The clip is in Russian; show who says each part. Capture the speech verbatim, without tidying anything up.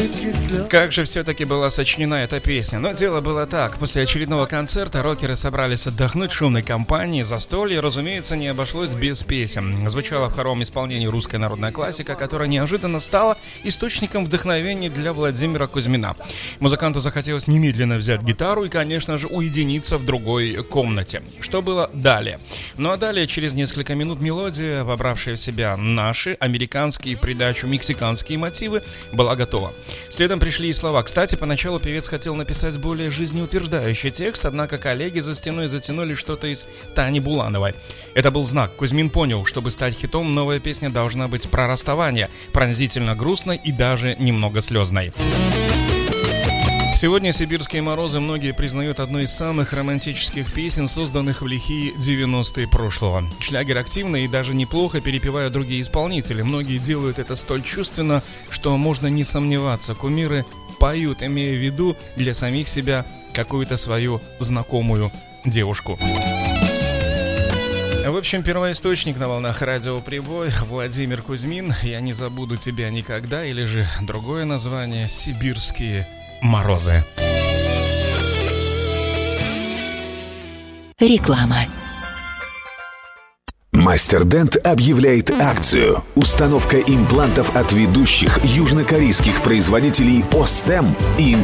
Speaker 1: Как же все-таки была сочинена эта песня. Но дело было так. После очередного концерта рокеры собрались отдохнуть в шумной компании. Застолье, разумеется, не обошлось без песен. Звучала в хоровом исполнении русская народная классика, которая неожиданно стала источником вдохновения для Владимира Кузьмина. Музыканту захотелось немедленно взять гитару и, конечно же, уединиться в другой комнате. Что было далее? Ну а далее, через несколько минут, мелодия, вобравшая в себя наши, американские, придачу мексиканские мотивы, была готова. Следом пришли и слова. Кстати, поначалу певец хотел написать более жизнеутверждающий текст, однако коллеги за стеной затянули что-то из Тани Булановой. Это был знак. Кузьмин понял, чтобы стать хитом, новая песня должна быть про расставание, пронзительно грустной и даже немного слезной. Сегодня «Сибирские морозы» многие признают одной из самых романтических песен, созданных в лихие девяностые прошлого. Шлягер активно и даже неплохо перепевают другие исполнители. Многие делают это столь чувственно, что можно не сомневаться. Кумиры поют, имея в виду для самих себя какую-то свою знакомую девушку. В общем, первоисточник на волнах радио «Прибой» Владимир Кузьмин, «Я не забуду тебя никогда», или же другое название «Сибирские морозы».
Speaker 2: Реклама.
Speaker 3: Мастер Дент объявляет акцию. Установка имплантов от ведущих южнокорейских производителей Остем и